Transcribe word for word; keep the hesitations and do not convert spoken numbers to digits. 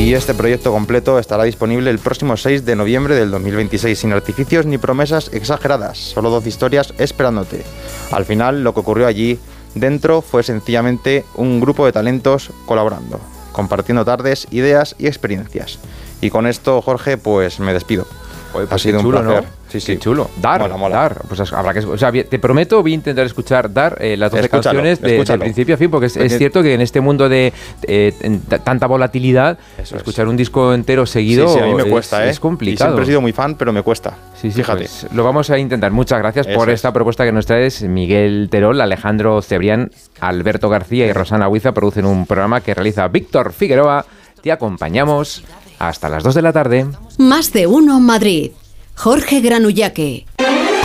Y este proyecto completo estará disponible el próximo seis de noviembre del dos mil veintiséis, sin artificios ni promesas exageradas, solo doce historias esperándote. Al final, lo que ocurrió allí dentro fue sencillamente un grupo de talentos colaborando, compartiendo tardes, ideas y experiencias. Y con esto, Jorge, pues me despido. Oye, pues ha sido chulo, un placer. ¿no? Sí, sí. Qué chulo. Dar, mola, mola. Dar. Pues habrá que, o sea, te prometo, voy a intentar escuchar Dar, eh, las doce Escúchalo, canciones de, de principio a fin, porque es, es cierto que en este mundo de eh, en t- tanta volatilidad, Eso escuchar es. un disco entero seguido sí, sí, a mí me es, cuesta, ¿eh? es complicado. Y siempre he sido muy fan, pero me cuesta. Sí, sí, fíjate. Pues lo vamos a intentar. Muchas gracias Eso por es. esta propuesta que nos traes. Miguel Terol, Alejandro Cebrián, Alberto García y Rosana Huiza producen un programa que realiza Víctor Figueroa. Te acompañamos hasta las dos de la tarde. Más de uno Madrid. Jorge Granullaque.